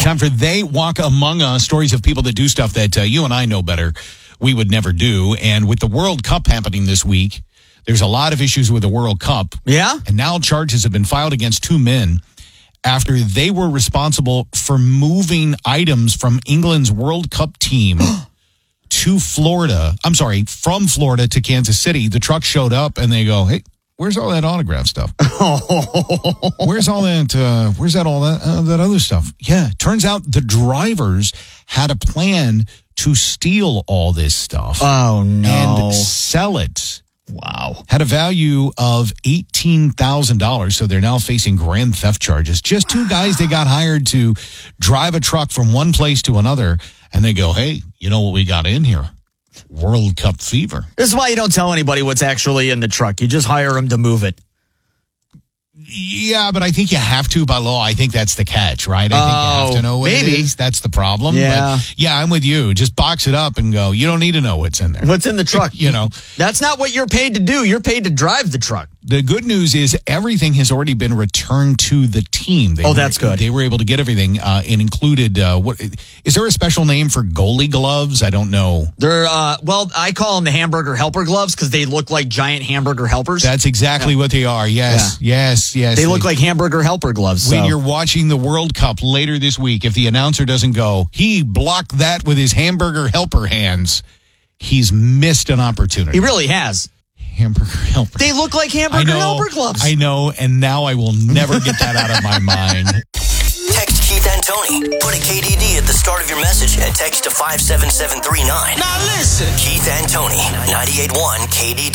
time for They Walk Among Us, stories of people that do stuff that you and I know better we would never do. And with the World Cup happening this week, there's a lot of issues with the World Cup. Yeah? And now charges have been filed against two men after they were responsible for moving items from England's World Cup team to Florida. I'm sorry, from Florida to Kansas City. The truck showed up and they go, hey, where's all that autograph stuff? Where's all that? Where's that all that other stuff? Yeah, turns out the drivers had a plan to steal all this stuff. Oh, no. And sell it. Wow. Had a value of $18,000, so they're now facing grand theft charges. Just two guys, they got hired to drive a truck from one place to another, and they go, hey, you know what we got in here? World Cup fever. This is why you don't tell anybody what's actually in the truck. You just hire them to move it. Yeah, but I think you have to by law. I think that's the catch, right? I think you have to know what it is. That's the problem. Yeah. But yeah, I'm with you. Just box it up and go. You don't need to know what's in there. What's in the truck? You know. That's not what you're paid to do. You're paid to drive the truck. The good news is everything has already been returned to the team. That's good. They were able to get everything. It included, what is there a special name for goalie gloves? I don't know. They're, I call them the hamburger helper gloves because they look like giant hamburger helpers. That's exactly what they are. Yes, yes. They look like hamburger helper gloves. When you're watching the World Cup later this week, if the announcer doesn't go, he blocked that with his hamburger helper hands, he's missed an opportunity. He really has. Hamburger helper. They look like hamburger helper gloves. I know, and now I will never get that out of my mind. Text Keith and Tony. Put a KDD at the start of your message and text to 57739. Now listen. Keith and Tony, 98.1 KDD.